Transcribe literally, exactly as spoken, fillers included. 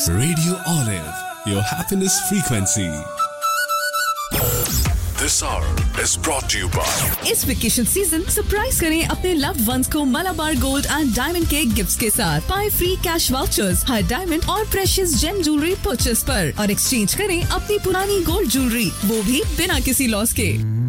Radio Olive, your happiness frequency. This hour is brought to you by. इस vacation season surprise करें अपने loved ones को Malabar gold and diamond के gifts के साथ। पाए फ्री कैश वाउचर्स हर डायमंड और प्रेशियस जेम ज्वेलरी परचेस पर और एक्सचेंज करें अपनी पुरानी गोल्ड ज्वेलरी, वो भी बिना किसी लॉस के।